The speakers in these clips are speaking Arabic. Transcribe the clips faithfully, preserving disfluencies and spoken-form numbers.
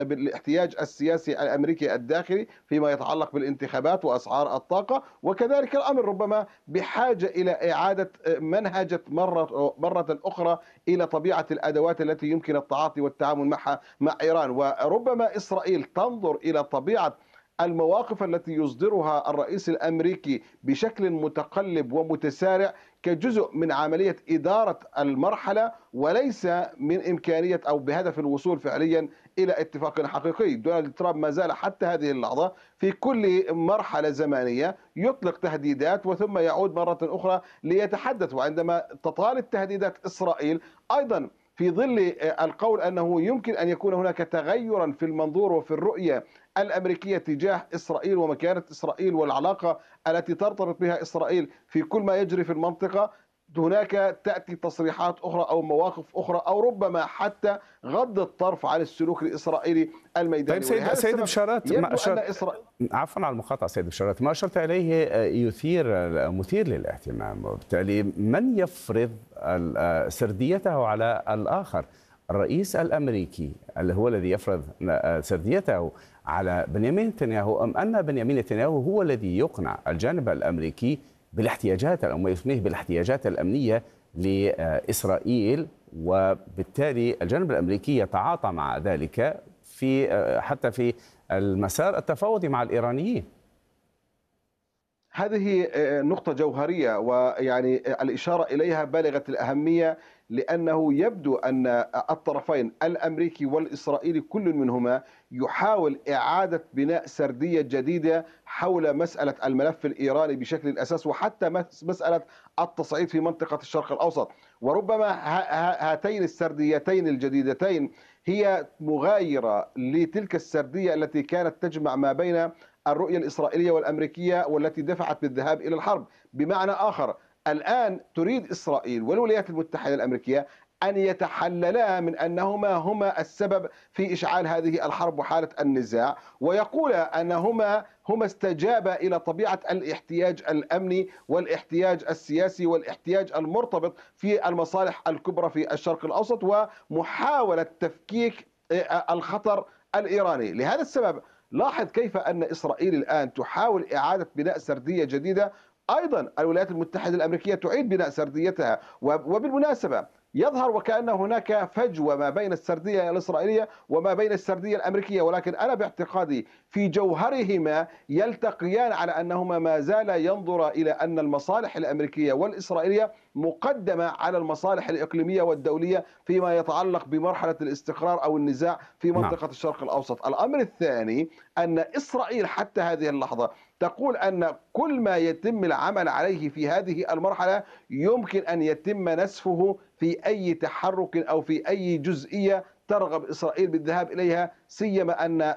بالاحتياج السياسي الامريكي الداخلي فيما يتعلق بالانتخابات واسعار الطاقه، وكذلك الامر ربما بحاجه الى اعاده منهجه مره مره اخرى الى طبيعه الادوات التي يمكن التعاطي والتعامل معها مع ايران. وربما اسرائيل تنظر الى طبيعه المواقف التي يصدرها الرئيس الامريكي بشكل متقلب ومتسارع كجزء من عمليه اداره المرحله، وليس من امكانيه او بهدف الوصول فعليا الى اتفاق حقيقي. دونالد ترامب ما زال حتى هذه اللحظه في كل مرحله زمنيه يطلق تهديدات وثم يعود مره اخرى ليتحدث. وعندما تطال تهديدات اسرائيل ايضا في ظل القول انه يمكن ان يكون هناك تغيرا في المنظور وفي الرؤيه الامريكيه تجاه اسرائيل ومكانه اسرائيل والعلاقه التي ترتبط بها اسرائيل في كل ما يجري في المنطقه، هناك تاتي تصريحات اخرى او مواقف اخرى او ربما حتى غض الطرف عن السلوك الاسرائيلي طيب الميداني. سيد ولهذا سيد السبب بشارات، ما يبدو ان أشرت، اسرائيل عفوا على المقاطعة سيد بشارات، ما أشرت إليه يثير مثير للاهتمام، وبالتالي من يفرض سرديته على الآخر؟ الرئيس الأمريكي اللي هو الذي يفرض سرديته على بنيامين نتنياهو، أم أن بنيامين نتنياهو هو الذي يقنع الجانب الأمريكي بالاحتياجات أو ما يسميه بالاحتياجات الأمنية لإسرائيل، وبالتالي الجانب الأمريكي يتعاطى مع ذلك في حتى في المسار التفاوضي مع الإيرانيين؟ هذه نقطة جوهرية، ويعني الإشارة إليها بالغة الأهمية، لأنه يبدو أن الطرفين الأمريكي والإسرائيلي كل منهما يحاول إعادة بناء سردية جديدة حول مسألة الملف الإيراني بشكل الأساس، وحتى مسألة التصعيد في منطقة الشرق الأوسط. وربما هاتين السرديتين الجديدتين هي مغايرة لتلك السردية التي كانت تجمع ما بين الرؤية الإسرائيلية والأمريكية والتي دفعت بالذهاب إلى الحرب. بمعنى آخر، الآن تريد إسرائيل والولايات المتحدة الأمريكية أن يتحللا من أنهما هما السبب في إشعال هذه الحرب وحالة النزاع، ويقول أنهما هما استجابا إلى طبيعة الاحتياج الأمني والاحتياج السياسي والاحتياج المرتبط في المصالح الكبرى في الشرق الأوسط ومحاولة تفكيك الخطر الإيراني. لهذا السبب لاحظ كيف أن إسرائيل الآن تحاول إعادة بناء سردية جديدة. أيضا الولايات المتحدة الأمريكية تعيد بناء سرديتها، وبالمناسبة يظهر وكأن هناك فجوة ما بين السردية الإسرائيلية وما بين السردية الأمريكية، ولكن أنا باعتقادي في جوهرهما يلتقيان على أنهما ما زال ينظر إلى أن المصالح الأمريكية والإسرائيلية مقدمة على المصالح الإقليمية والدولية فيما يتعلق بمرحلة الاستقرار أو النزاع في نعم. منطقة الشرق الأوسط. الأمر الثاني أن إسرائيل حتى هذه اللحظة تقول أن كل ما يتم العمل عليه في هذه المرحلة يمكن أن يتم نسفه في أي تحرك أو في أي جزئية ترغب إسرائيل بالذهاب إليها، سيما أن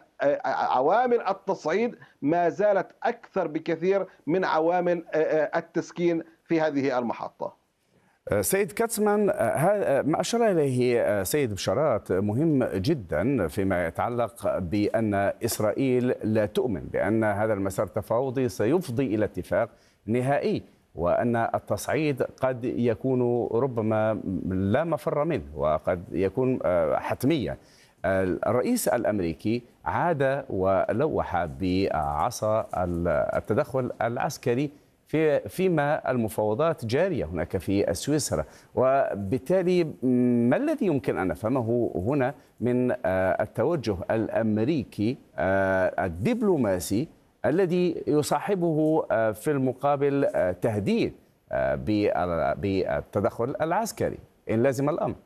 عوامل التصعيد ما زالت أكثر بكثير من عوامل التسكين في هذه المحطة. سيد كاتسمان، ما أشار إليه سيد بشارات مهم جدا فيما يتعلق بأن إسرائيل لا تؤمن بأن هذا المسار التفاوضي سيفضي إلى اتفاق نهائي، وأن التصعيد قد يكون ربما لا مفر منه وقد يكون حتميا. الرئيس الأمريكي عاد ولوح بعصا التدخل العسكري في فيما المفاوضات جارية هناك في سويسرا، وبالتالي ما الذي يمكن أن نفهمه هنا من التوجه الأمريكي الدبلوماسي الذي يصاحبه في المقابل تهديد بالتدخل العسكري إن لزم الأمر؟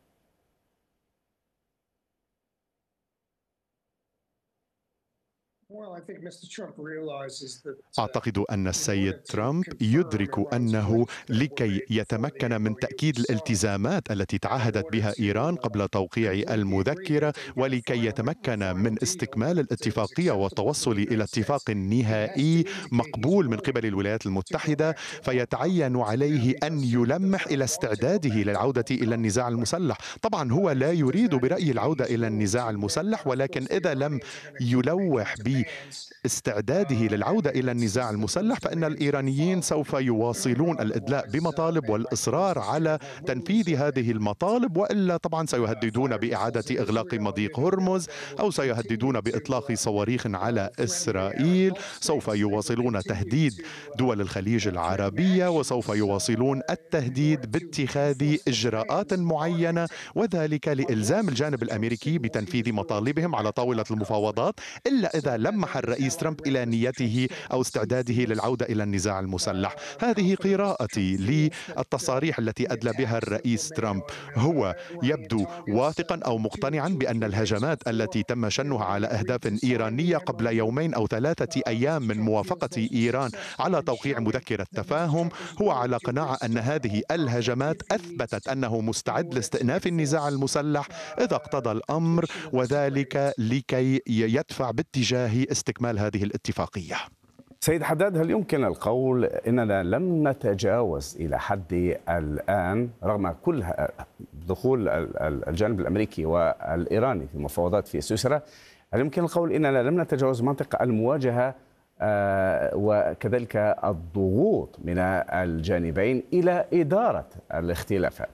أعتقد أن السيد ترامب يدرك أنه لكي يتمكن من تأكيد الالتزامات التي تعهدت بها إيران قبل توقيع المذكرة، ولكي يتمكن من استكمال الاتفاقية والتوصل إلى اتفاق نهائي مقبول من قبل الولايات المتحدة، فيتعين عليه أن يلمح إلى استعداده للعودة إلى النزاع المسلح. طبعا هو لا يريد برأيي العودة إلى النزاع المسلح، ولكن إذا لم يلوح ب باستعداده للعودة إلى النزاع المسلح، فإن الإيرانيين سوف يواصلون الإدلاء بمطالب والإصرار على تنفيذ هذه المطالب، وإلا طبعا سيهددون بإعادة إغلاق مضيق هرمز أو سيهددون بإطلاق صواريخ على إسرائيل. سوف يواصلون تهديد دول الخليج العربية، وسوف يواصلون التهديد باتخاذ إجراءات معينة، وذلك لإلزام الجانب الأمريكي بتنفيذ مطالبهم على طاولة المفاوضات، إلا إذا لمح الرئيس ترامب إلى نيته أو استعداده للعودة إلى النزاع المسلح. هذه قراءتي للتصاريح التي أدلى بها الرئيس ترامب. هو يبدو واثقا أو مقتنعا بأن الهجمات التي تم شنها على أهداف إيرانية قبل يومين أو ثلاثة أيام من موافقة إيران على توقيع مذكرة تفاهم، هو على قناعة أن هذه الهجمات أثبتت أنه مستعد لاستئناف النزاع المسلح إذا اقتضى الأمر، وذلك لكي يدفع باتجاه استكمال هذه الاتفاقية. سيد حداد، هل يمكن القول إننا لم نتجاوز إلى حد الآن رغم كل دخول الجانب الأمريكي والإيراني في مفاوضات في سويسرا، هل يمكن القول إننا لم نتجاوز منطقة المواجهة وكذلك الضغوط من الجانبين إلى إدارة الاختلافات؟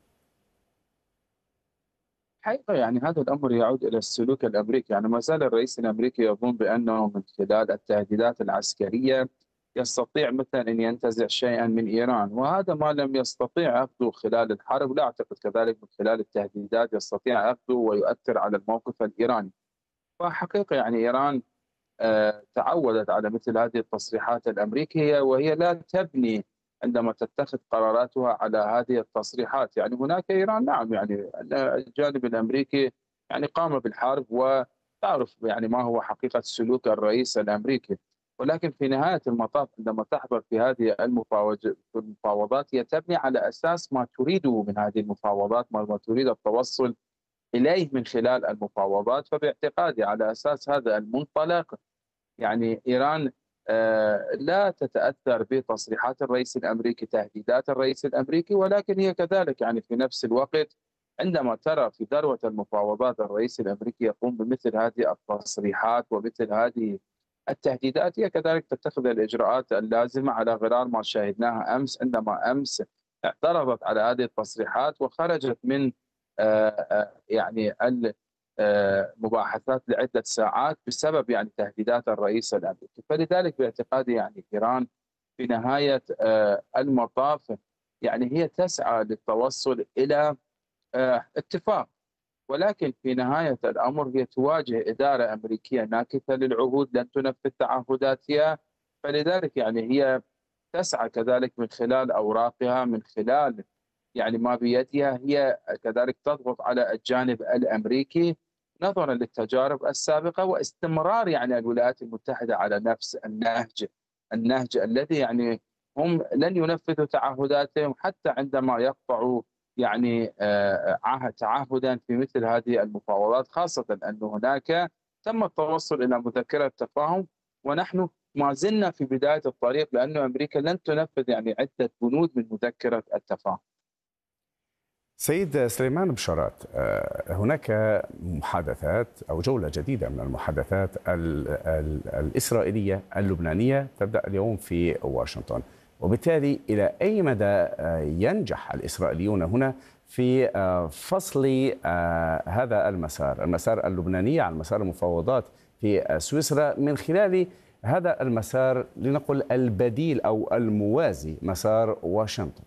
حقيقة يعني هذا الأمر يعود إلى السلوك الأمريكي. يعني ما زال الرئيس الأمريكي يظن بأنه من خلال التهديدات العسكرية يستطيع مثلا أن ينتزع شيئا من إيران، وهذا ما لم يستطيع أخذه خلال الحرب. لا أعتقد كذلك من خلال التهديدات يستطيع أخذه ويؤثر على الموقف الإيراني. وحقيقة يعني إيران آه تعودت على مثل هذه التصريحات الأمريكية، وهي لا تبني عندما تتخذ قراراتها على هذه التصريحات. يعني هناك إيران نعم يعني الجانب الأمريكي يعني قام بالحرب، وتعرف يعني ما هو حقيقة سلوك الرئيس الأمريكي، ولكن في نهاية المطاف عندما تحضر في هذه المفاوضات هي تبني على أساس ما تريده من هذه المفاوضات، ما تريد التوصل إليه من خلال المفاوضات. فباعتقادي على أساس هذا المنطلق يعني إيران لا تتأثر بتصريحات الرئيس الأمريكي، تهديدات الرئيس الأمريكي، ولكن هي كذلك يعني في نفس الوقت عندما ترى في ذروة المفاوضات الرئيس الأمريكي يقوم بمثل هذه التصريحات ومثل هذه التهديدات، هي كذلك تتخذ الإجراءات اللازمة على غرار ما شاهدناها أمس، عندما أمس اعترضت على هذه التصريحات وخرجت من يعني مباحثات لعدة ساعات بسبب يعني تهديدات الرئيس الأمريكي. فلذلك باعتقادي يعني إيران في نهاية المطاف يعني هي تسعى للتوصل إلى اتفاق، ولكن في نهاية الأمر هي تواجه إدارة أمريكية ناكثة للعهود لن تنفذ تعهداتها. فلذلك يعني هي تسعى كذلك من خلال أوراقها، من خلال يعني ما بيدها، هي كذلك تضغط على الجانب الأمريكي نظرا للتجارب السابقة واستمرار يعني الولايات المتحدة على نفس النهج النهج الذي يعني هم لن ينفذوا تعهداتهم حتى عندما يقطعوا يعني عهد تعهدا في مثل هذه المفاوضات، خاصة أن هناك تم التوصل إلى مذكرة تفاهم ونحن ما زلنا في بداية الطريق، لأن أمريكا لن تنفذ يعني عدة بنود من مذكرة التفاهم. سيد سليمان بشارات، هناك محادثات أو جولة جديدة من المحادثات الإسرائيلية اللبنانية تبدأ اليوم في واشنطن، وبالتالي إلى أي مدى ينجح الإسرائيليون هنا في فصل هذا المسار المسار اللبناني عن مسار المفاوضات في سويسرا من خلال هذا المسار لنقل البديل أو الموازي مسار واشنطن؟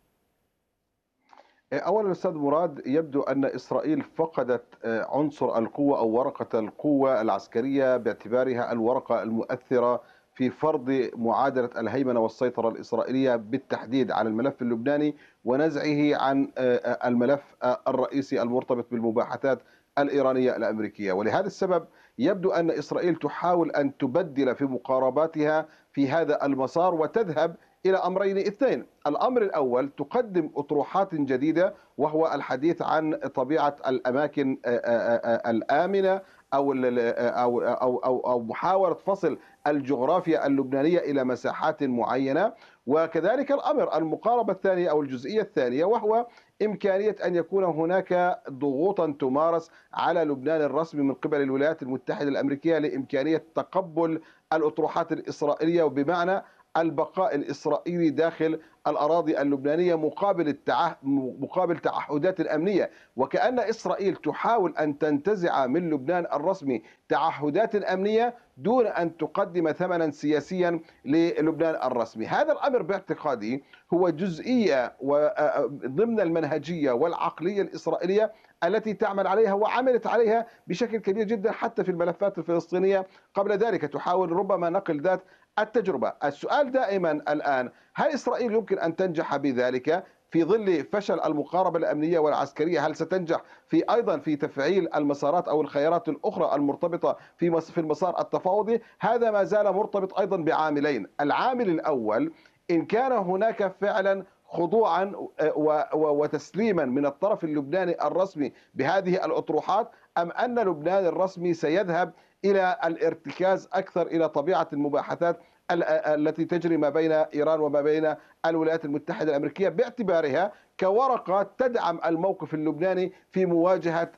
أولا أستاذ مراد، يبدو أن إسرائيل فقدت عنصر القوة أو ورقة القوة العسكرية باعتبارها الورقة المؤثرة في فرض معادلة الهيمنة والسيطرة الإسرائيلية بالتحديد على الملف اللبناني ونزعه عن الملف الرئيسي المرتبط بالمباحثات الإيرانية الأمريكية. ولهذا السبب يبدو أن إسرائيل تحاول أن تبدل في مقارباتها في هذا المسار وتذهب إلى أمرين اثنين. الأمر الأول تقدم أطروحات جديدة، وهو الحديث عن طبيعة الأماكن الآمنة أو أو أو أو أو محاولة فصل الجغرافيا اللبنانية إلى مساحات معينة. وكذلك الأمر المقاربة الثانية أو الجزئية الثانية، وهو إمكانية أن يكون هناك ضغوطا تمارس على لبنان الرسمي من قبل الولايات المتحدة الأمريكية لإمكانية تقبل الأطروحات الإسرائيلية، وبمعنى البقاء الإسرائيلي داخل الأراضي اللبنانية مقابل التعه... مقابل تعهدات أمنية. وكأن إسرائيل تحاول أن تنتزع من لبنان الرسمي تعهدات أمنية دون أن تقدم ثمنا سياسيا للبنان الرسمي. هذا الأمر باعتقادي هو جزئية ضمن المنهجية والعقلية الإسرائيلية التي تعمل عليها وعملت عليها بشكل كبير جدا حتى في الملفات الفلسطينية قبل ذلك، تحاول ربما نقل ذات التجربة. السؤال دائما الآن، هل إسرائيل يمكن أن تنجح بذلك في ظل فشل المقاربة الأمنية والعسكرية؟ هل ستنجح في أيضا في تفعيل المسارات أو الخيارات الأخرى المرتبطة في في المسار التفاوضي؟ هذا ما زال مرتبط أيضا بعاملين. العامل الأول، إن كان هناك فعلا خضوعا وتسليما من الطرف اللبناني الرسمي بهذه الأطروحات، أم أن لبنان الرسمي سيذهب إلى الارتكاز أكثر إلى طبيعة المباحثات التي تجري ما بين إيران وما بين الولايات المتحدة الأمريكية، باعتبارها كورقة تدعم الموقف اللبناني في مواجهة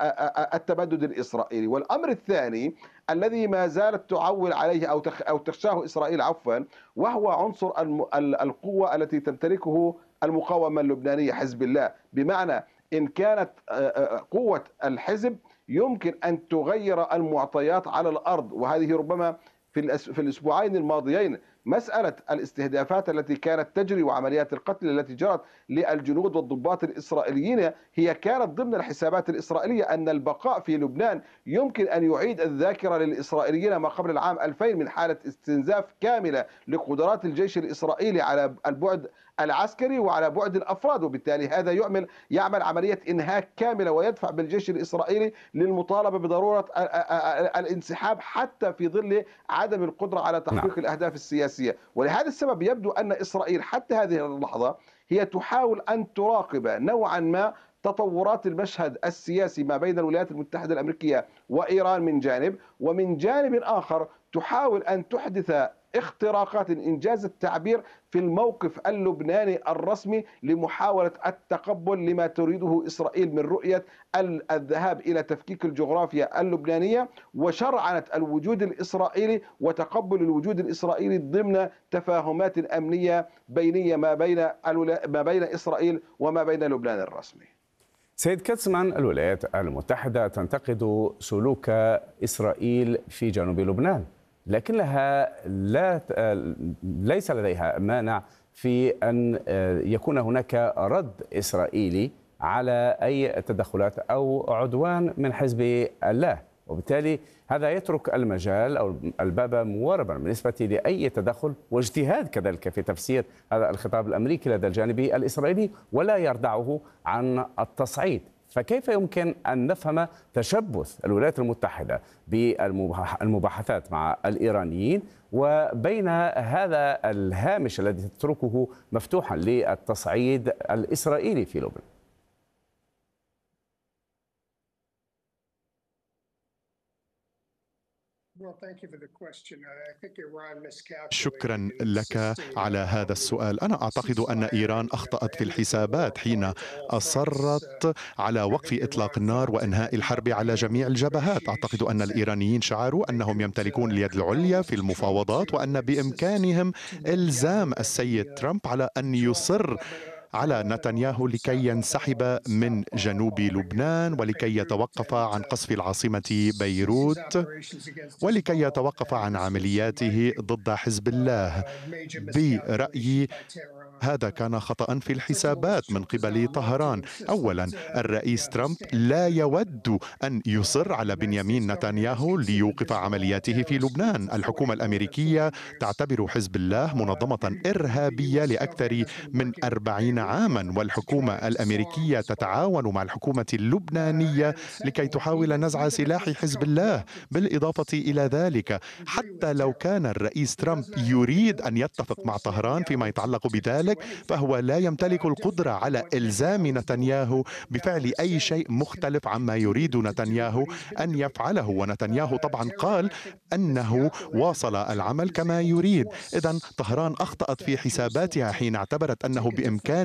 التبدد الإسرائيلي. والأمر الثاني الذي ما زالت تعول عليه أو أو تخشاه إسرائيل عفوا، وهو عنصر القوة التي تمتلكه المقاومة اللبنانية حزب الله. بمعنى إن كانت قوة الحزب يمكن أن تغير المعطيات على الأرض، وهذه ربما في في الأسبوعين الماضيين مسألة الاستهدافات التي كانت تجري وعمليات القتل التي جرت للجنود والضباط الإسرائيليين هي كانت ضمن الحسابات الإسرائيلية، أن البقاء في لبنان يمكن أن يعيد الذاكرة للإسرائيليين ما قبل العام ألفين من حالة استنزاف كاملة لقدرات الجيش الإسرائيلي على البعد العسكري وعلى بعد الأفراد، وبالتالي هذا يعمل يعمل عملية إنهاك كاملة ويدفع بالجيش الإسرائيلي للمطالبة بضرورة الانسحاب حتى في ظل عدم القدرة على تحقيق نعم. الأهداف السياسية. ولهذا السبب يبدو أن إسرائيل حتى هذه اللحظة هي تحاول أن تراقب نوعا ما تطورات المشهد السياسي ما بين الولايات المتحدة الأمريكية وإيران من جانب، ومن جانب آخر تحاول أن تحدث اختراقات إنجاز التعبير في الموقف اللبناني الرسمي لمحاولة التقبل لما تريده إسرائيل من رؤية الذهاب إلى تفكيك الجغرافيا اللبنانية وشرعنة الوجود الإسرائيلي وتقبل الوجود الإسرائيلي ضمن تفاهمات أمنية بينية ما بين ما بين إسرائيل وما بين لبنان الرسمي. سيد كاتسمان، الولايات المتحدة تنتقد سلوك إسرائيل في جنوب لبنان، لكنها لا ليس لديها مانع في أن يكون هناك رد إسرائيلي على أي تدخلات أو عدوان من حزب الله، وبالتالي هذا يترك المجال أو الباب مواربا بالنسبة لأي تدخل واجتهاد كذلك في تفسير هذا الخطاب الأمريكي لدى الجانب الإسرائيلي، ولا يردعه عن التصعيد. فكيف يمكن أن نفهم تشبث الولايات المتحدة بالمباحثات مع الإيرانيين وبين هذا الهامش الذي تتركه مفتوحا للتصعيد الإسرائيلي في لبنان؟ شكرا لك على هذا السؤال. أنا أعتقد أن إيران أخطأت في الحسابات حين أصرت على وقف إطلاق النار وإنهاء الحرب على جميع الجبهات. أعتقد أن الإيرانيين شعروا أنهم يمتلكون اليد العليا في المفاوضات وأن بإمكانهم إلزام السيد ترامب على أن يصر على نتنياهو لكي ينسحب من جنوب لبنان ولكي يتوقف عن قصف العاصمة بيروت ولكي يتوقف عن عملياته ضد حزب الله. برأيي هذا كان خطأ في الحسابات من قبل طهران. أولا، الرئيس ترامب لا يود أن يصر على بنيامين نتنياهو ليوقف عملياته في لبنان. الحكومة الأمريكية تعتبر حزب الله منظمة إرهابية لأكثر من أربعين عاما، والحكومة الأمريكية تتعاون مع الحكومة اللبنانية لكي تحاول نزع سلاح حزب الله. بالإضافة إلى ذلك، حتى لو كان الرئيس ترامب يريد أن يتفق مع طهران فيما يتعلق بذلك، فهو لا يمتلك القدرة على إلزام نتنياهو بفعل أي شيء مختلف عما يريد نتنياهو أن يفعله. ونتنياهو طبعا قال أنه واصل العمل كما يريد. إذن طهران أخطأت في حساباتها حين اعتبرت أنه بإمكانها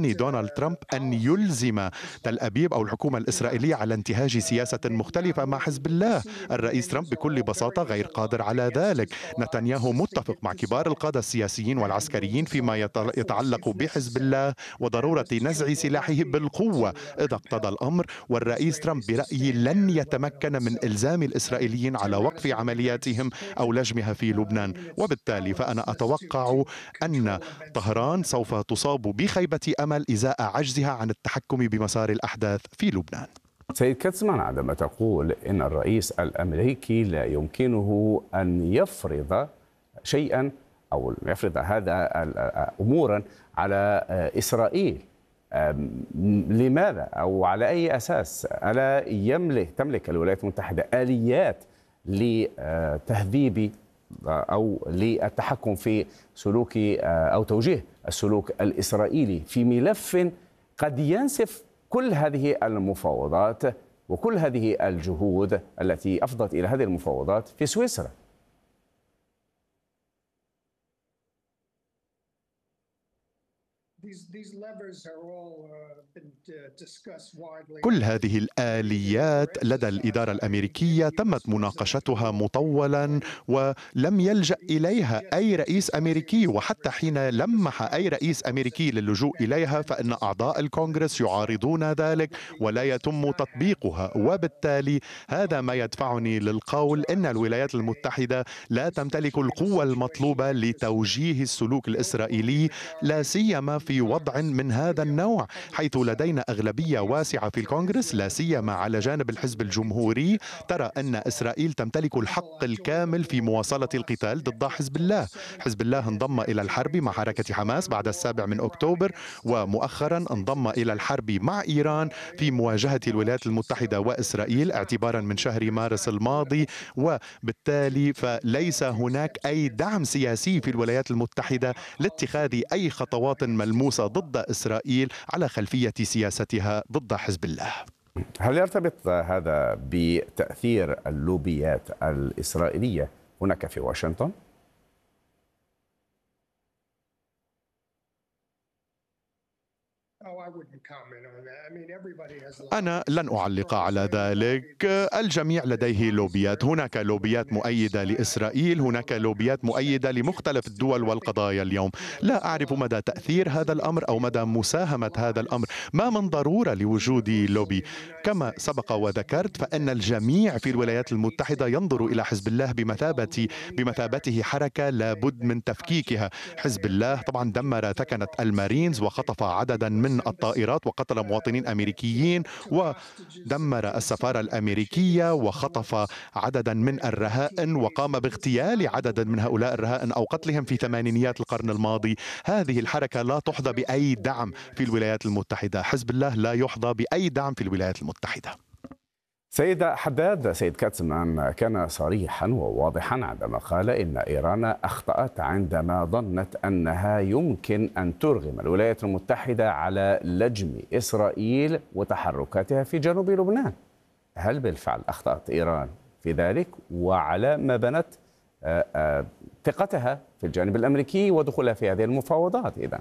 اللبناني دونالد ترامب أن يلزم تل أبيب أو الحكومة الإسرائيلية على انتهاج سياسة مختلفة مع حزب الله. الرئيس ترامب بكل بساطة غير قادر على ذلك. نتنياهو متفق مع كبار القادة السياسيين والعسكريين فيما يتعلق بحزب الله وضرورة نزع سلاحه بالقوة إذا اقتضى الأمر، والرئيس ترامب برأيي لن يتمكن من إلزام الإسرائيليين على وقف عملياتهم أو لجمها في لبنان. وبالتالي فأنا أتوقع أن طهران سوف تصاب بخيبة أمل إزاء عجزها عن التحكم بمسار الأحداث في لبنان. سيد كاتسمان، عندما تقول إن الرئيس الأمريكي لا يمكنه أن يفرض شيئا أو يفرض هذا أمورا على إسرائيل، لماذا أو على أي أساس؟ ألا يملك تملك الولايات المتحدة آليات لتهذيب أو للتحكم في سلوك أو توجيه السلوك الإسرائيلي في ملف قد ينسف كل هذه المفاوضات وكل هذه الجهود التي أفضت إلى هذه المفاوضات في سويسرا؟ كل هذه الآليات لدى الإدارة الأمريكية تمت مناقشتها مطولا ولم يلجأ إليها أي رئيس أمريكي، وحتى حين لمح أي رئيس أمريكي للجوء إليها فإن أعضاء الكونغرس يعارضون ذلك ولا يتم تطبيقها. وبالتالي هذا ما يدفعني للقول إن الولايات المتحدة لا تمتلك القوة المطلوبة لتوجيه السلوك الإسرائيلي، لا سيما في وضع من هذا النوع حيث لدينا أغلبية واسعة في الكونغرس، لا سيما على جانب الحزب الجمهوري ترى أن إسرائيل تمتلك الحق الكامل في مواصلة القتال ضد حزب الله. حزب الله انضم إلى الحرب مع حركة حماس بعد السابع من أكتوبر، ومؤخرا انضم إلى الحرب مع إيران في مواجهة الولايات المتحدة وإسرائيل اعتبارا من شهر مارس الماضي. وبالتالي فليس هناك أي دعم سياسي في الولايات المتحدة لاتخاذ أي خطوات ملموسة ضد إسرائيل على خلفية سياستها ضد حزب الله. هل يرتبط هذا بتأثير اللوبيات الإسرائيلية هناك في واشنطن؟ أنا لن أعلق على ذلك. الجميع لديه لوبيات، هناك لوبيات مؤيدة لإسرائيل، هناك لوبيات مؤيدة لمختلف الدول والقضايا اليوم. لا أعرف مدى تأثير هذا الأمر أو مدى مساهمة هذا الأمر. ما من ضرورة لوجود لوبي. كما سبق وذكرت فإن الجميع في الولايات المتحدة ينظر إلى حزب الله بمثابة بمثابته حركة لابد من تفكيكها. حزب الله طبعا دمر ثكنة المارينز وخطف عددا من الطائرات وقتل مواطنين أمريكيين ودمر السفارة الأمريكية وخطف عددا من الرهائن وقام باغتيال عدد من هؤلاء الرهائن أو قتلهم في ثمانينيات القرن الماضي. هذه الحركة لا تحظى بأي دعم في الولايات المتحدة. حزب الله لا يحظى بأي دعم في الولايات المتحدة. سيد حداد، سيد كاتسمان كان صريحا وواضحا عندما قال إن إيران أخطأت عندما ظنت أنها يمكن أن ترغم الولايات المتحدة على لجم إسرائيل وتحركاتها في جنوب لبنان. هل بالفعل أخطأت إيران في ذلك، وعلى ما بنت ثقتها في الجانب الأمريكي ودخولها في هذه المفاوضات إذن؟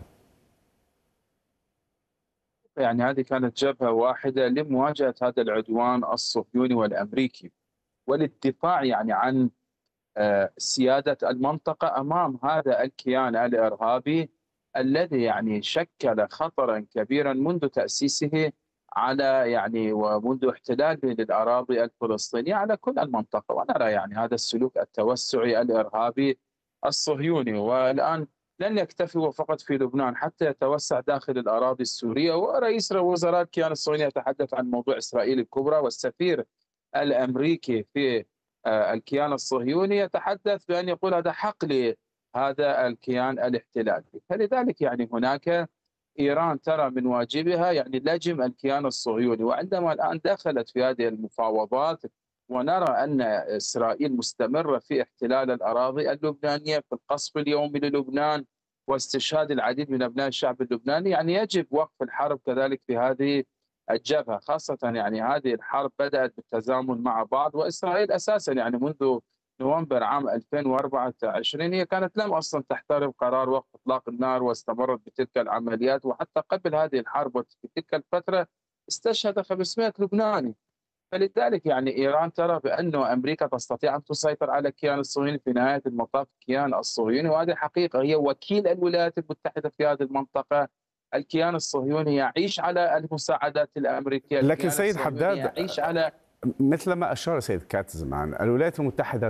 يعني هذه كانت جبهة واحدة لمواجهة هذا العدوان الصهيوني والأمريكي والدفاع يعني عن سيادة المنطقة أمام هذا الكيان الإرهابي الذي يعني شكل خطرا كبيرا منذ تأسيسه على يعني ومنذ احتلاله للأراضي الفلسطينية على كل المنطقة. ونرى يعني هذا السلوك التوسعي الإرهابي الصهيوني، والآن لن يكتفي فقط في لبنان حتى يتوسع داخل الأراضي السورية. ورئيس وزراء الكيان الصهيوني يتحدث عن موضوع إسرائيل الكبرى، والسفير الأمريكي في الكيان الصهيوني يتحدث بأن يقول هذا حق لهذا الكيان الاحتلالي. فلذلك يعني هناك إيران ترى من واجبها يعني لجم الكيان الصهيوني. وعندما الآن دخلت في هذه المفاوضات ونرى أن إسرائيل مستمرة في احتلال الأراضي اللبنانية، في القصف اليومي للبنان واستشهاد العديد من أبناء الشعب اللبناني، يعني يجب وقف الحرب كذلك في هذه الجبهة، خاصة يعني هذه الحرب بدأت بالتزامن مع بعض. وإسرائيل أساسا يعني منذ نوفمبر عام ألفين وأربعة وعشرين هي كانت لم أصلا تحترم قرار وقف إطلاق النار واستمرت بتلك العمليات، وحتى قبل هذه الحرب وفي تلك الفترة استشهد خمسمائة لبناني. فلذلك يعني إيران ترى بأنه أمريكا تستطيع أن تسيطر على الكيان الصهيوني، في نهاية المطاف الكيان الصهيوني، وهذه حقيقة، هي وكيل الولايات المتحدة في هذه المنطقة. الكيان الصهيوني يعيش على المساعدات الأمريكية. لكن سيد حداد، يعيش على مثل ما أشار سيد كاتزمان، الولايات المتحدة